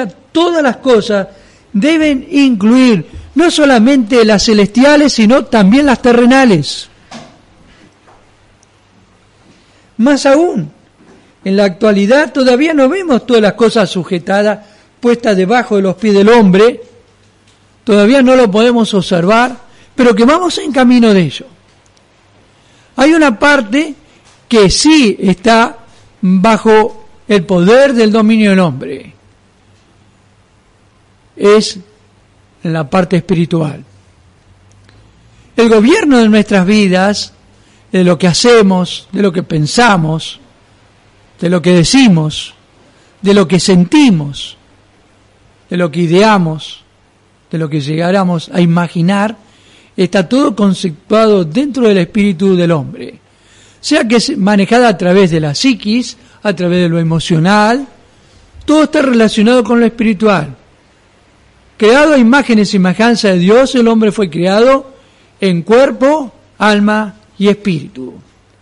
sea, todas las cosas deben incluir no solamente las celestiales, sino también las terrenales. Más aún, en la actualidad todavía no vemos todas las cosas sujetadas, puestas debajo de los pies del hombre, todavía no lo podemos observar, pero que vamos en camino de ello. Hay una parte que sí está bajo el poder del dominio del hombre. Es la parte espiritual. El gobierno de nuestras vidas, de lo que hacemos, de lo que pensamos, de lo que decimos, de lo que sentimos, de lo que ideamos, de lo que llegáramos a imaginar, está todo conceptuado dentro del espíritu del hombre. Sea que es manejada a través de la psiquis, a través de lo emocional, todo está relacionado con lo espiritual. Creado a imagen y semejanza de Dios, el hombre fue creado en cuerpo, alma y espíritu.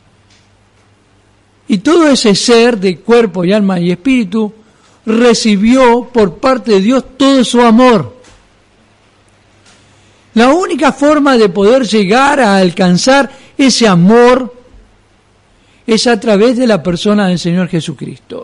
Y todo ese ser de cuerpo y alma y espíritu recibió por parte de Dios todo su amor. La única forma de poder llegar a alcanzar ese amor es a través de la persona del Señor Jesucristo.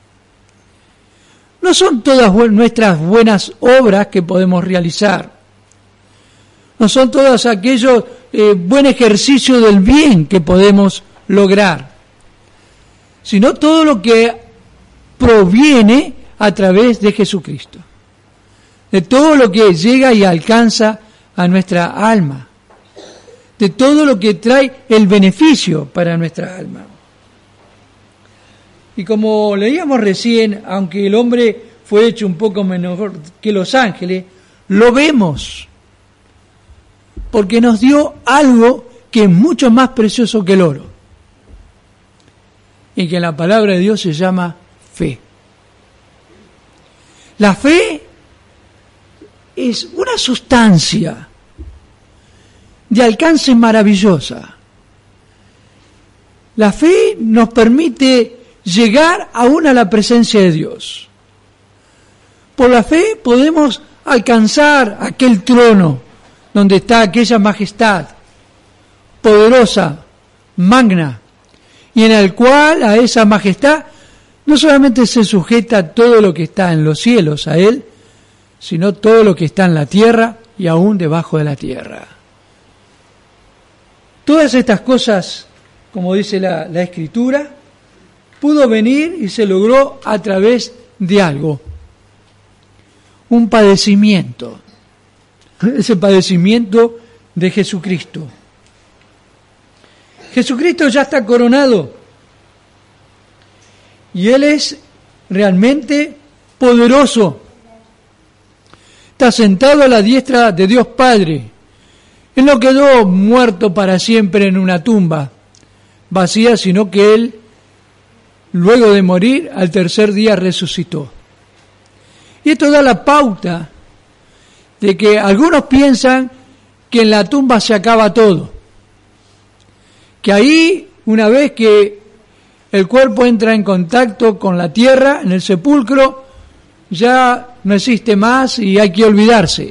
No son todas nuestras buenas obras que podemos realizar. No son todos aquellos buen ejercicio del bien que podemos lograr. Sino todo lo que proviene a través de Jesucristo. De todo lo que llega y alcanza a nuestra alma, de todo lo que trae el beneficio para nuestra alma. Y como leíamos recién, aunque el hombre fue hecho un poco menor que los ángeles, lo vemos, porque nos dio algo que es mucho más precioso que el oro, y que en la palabra de Dios se llama fe. La fe es una sustancia de alcance maravillosa. La fe nos permite llegar aún a la presencia de Dios. Por la fe podemos alcanzar aquel trono donde está aquella majestad poderosa, magna, y en el cual a esa majestad no solamente se sujeta todo lo que está en los cielos a Él, sino todo lo que está en la tierra y aún debajo de la tierra. Todas estas cosas, como dice la Escritura, pudo venir y se logró a través de algo, un padecimiento, ese padecimiento de Jesucristo. Jesucristo ya está coronado y Él es realmente poderoso. Está sentado a la diestra de Dios Padre. Él no quedó muerto para siempre en una tumba vacía, sino que Él, luego de morir, al tercer día resucitó. Y esto da la pauta de que algunos piensan que en la tumba se acaba todo. Que ahí, una vez que el cuerpo entra en contacto con la tierra, en el sepulcro, ya no existe más y hay que olvidarse.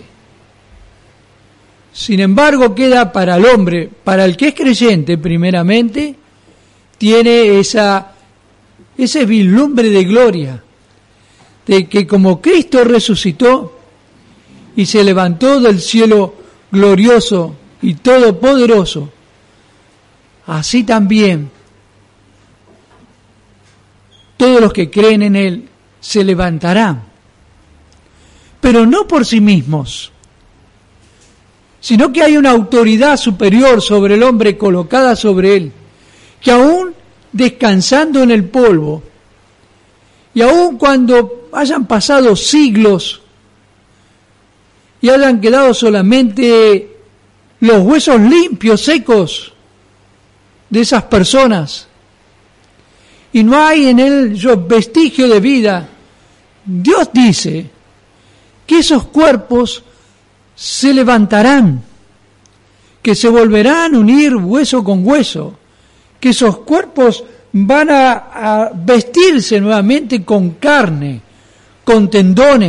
Sin embargo, queda para el hombre, para el que es creyente primeramente, tiene ese vislumbre de gloria, de que como Cristo resucitó y se levantó del cielo glorioso y todopoderoso, así también todos los que creen en Él se levantarán, pero no por sí mismos, sino que hay una autoridad superior sobre el hombre colocada sobre él, que aún descansando en el polvo, y aún cuando hayan pasado siglos y hayan quedado solamente los huesos limpios, secos de esas personas, y no hay en ellos vestigio de vida, Dios dice que esos cuerpos se levantarán, que se volverán a unir hueso con hueso, que esos cuerpos van a vestirse nuevamente con carne, con tendones,